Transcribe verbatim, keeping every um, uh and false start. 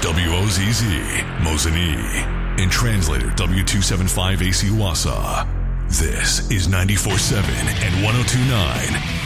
W O Z Z, Mosinee, and translator W two seventy-five A C Wassa. This is ninety-four point seven and one oh two point nine